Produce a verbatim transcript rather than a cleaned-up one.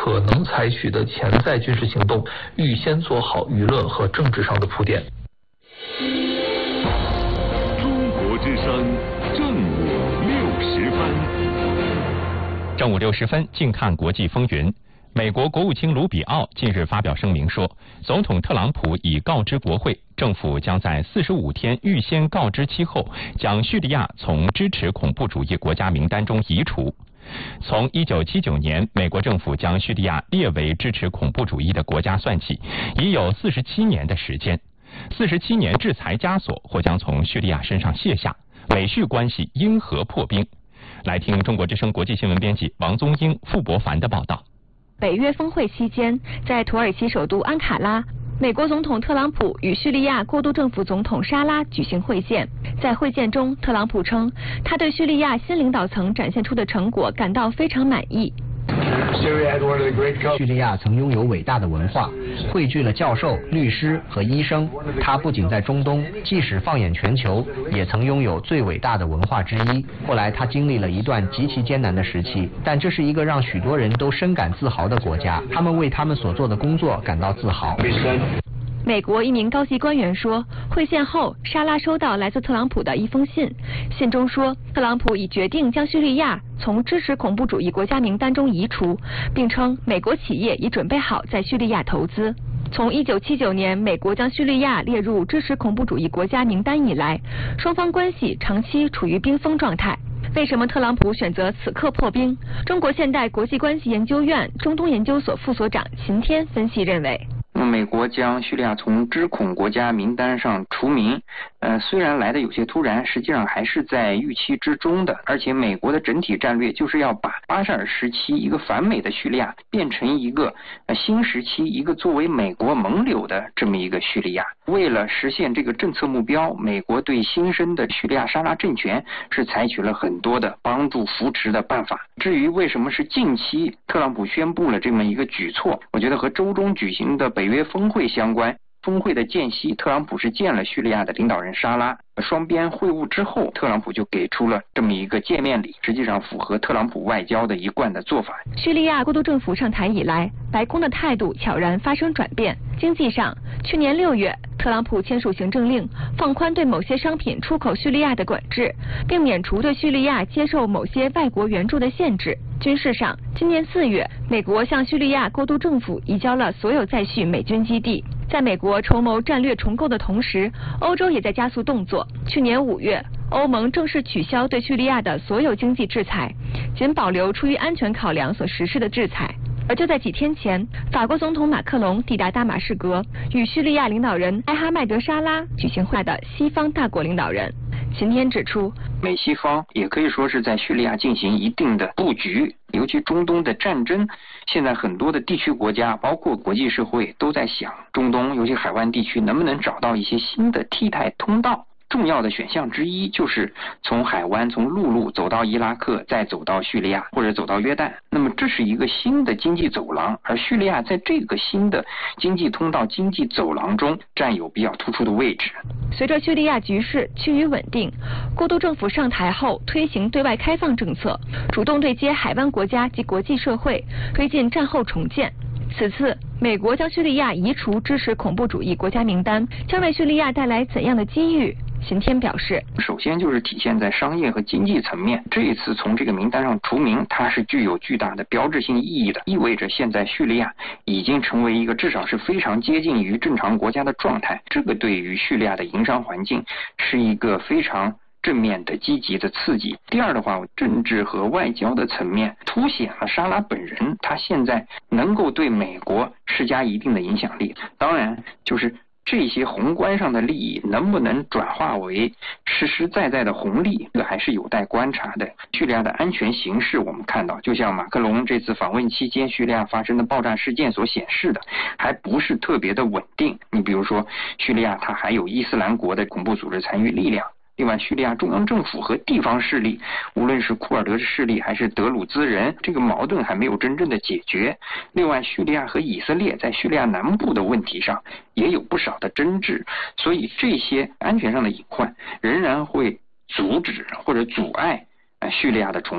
可能采取的潜在军事行动预先做好舆论和政治上的铺垫。 中国之声正午六时分， 正午六十分，静看国际风云。美国国务卿卢比奥近日发表声明说，总统特朗普已告知国会，政府将在四十五天预先告知期后，将叙利亚从支持恐怖主义国家名单中移除。从一九七九年美国政府将叙利亚列为支持恐怖主义的国家算起，已有四十七年的时间。四十七年制裁枷锁或将从叙利亚身上卸下，美叙关系因何破冰？来听中国之声国际新闻编辑王宗英、傅博凡的报道。 北约峰会期间，在土耳其首都安卡拉，美国总统特朗普与叙利亚过渡政府总统沙拉举行会见。在会见中，特朗普称，他对叙利亚新领导层展现出的成果感到非常满意。 叙利亚曾拥有伟大的文化，汇聚了教授、律师和医生。它不仅在中东，即使放眼全球，也曾拥有最伟大的文化之一。后来，他经历了一段极其艰难的时期，但这是一个让许多人都深感自豪的国家。他们为他们所做的工作感到自豪。 美国一名高级官员说，会见后，沙拉收到来自特朗普的一封信，信中说，特朗普已决定将叙利亚从支持恐怖主义国家名单中移除，并称美国企业已准备好在叙利亚投资。从一九七九年美国将叙利亚列入支持恐怖主义国家名单以来，双方关系长期处于冰封状态。为什么特朗普选择此刻破冰？中国现代国际关系研究院中东研究所副所长秦天分析认为， 那么美国将叙利亚从支恐国家名单上除名，呃，虽然来的有些突然，实际上还是在预期之中的。而且美国的整体战略就是要把巴沙尔时期一个反美的叙利亚变成一个呃新时期一个作为美国盟友的这么一个叙利亚。为了实现这个政策目标，美国对新生的叙利亚沙拉政权是采取了很多的帮助扶持的办法。至于为什么是近期特朗普宣布了这么一个举措，我觉得和周中举行的北约峰会相关。峰会的间隙，特朗普是见了叙利亚的领导人沙拉，双边会晤之后，特朗普就给出了这么一个见面礼，实际上符合特朗普外交的一贯的做法。 叙利亚过渡政府上台以来，白宫的态度悄然发生转变。经济上，去年六月，特朗普签署行政令，放宽对某些商品出口叙利亚的管制，并免除对叙利亚接受某些外国援助的限制。军事上，今年四月，美国向叙利亚过渡政府移交了所有在叙美军基地。在美国筹谋战略重构的同时，欧洲也在加速动作。去年五月，欧盟正式取消对叙利亚的所有经济制裁，仅保留出于安全考量所实施的制裁。而就在几天前，法国总统马克龙抵达大马士革，与叙利亚领导人埃哈迈德·沙拉举行会的西方大国领导人。秦天指出， 美西方也可以说是在叙利亚进行一定的布局，尤其中东的战争，现在很多的地区国家，包括国际社会都在想，中东尤其海湾地区能不能找到一些新的替代通道。重要的选项之一就是从海湾从陆路走到伊拉克，再走到叙利亚或者走到约旦。那么这是一个新的经济走廊，而叙利亚在这个新的经济通道经济走廊中占有比较突出的位置。 随着叙利亚局势趋于稳定，过渡政府上台后推行对外开放政策，主动对接海湾国家及国际社会，推进战后重建。此次美国将叙利亚移除支持恐怖主义国家名单，将为叙利亚带来怎样的机遇？秦天表示， 首先就是体现在商业和经济层面，这一次从这个名单上除名，它是具有巨大的标志性意义的，意味着现在叙利亚已经成为一个至少是非常接近于正常国家的状态，这个对于叙利亚的营商环境是一个非常正面的积极的刺激。第二的话，政治和外交的层面凸显了沙拉本人他现在能够对美国施加一定的影响力，当然就是这些宏观上的利益能不能转化为实实在在的红利，这个还是有待观察的。叙利亚的安全形势我们看到，就像马克龙这次访问期间叙利亚发生的爆炸事件所显示的，还不是特别的稳定。你比如说叙利亚它还有伊斯兰国的恐怖组织参与力量，另外叙利亚中央政府和地方势力，无论是库尔德势力还是德鲁兹人，这个矛盾还没有真正的解决。另外叙利亚和以色列在叙利亚南部的问题上也有不少的争执，所以这些安全上的隐患仍然会阻止或者阻碍叙利亚的重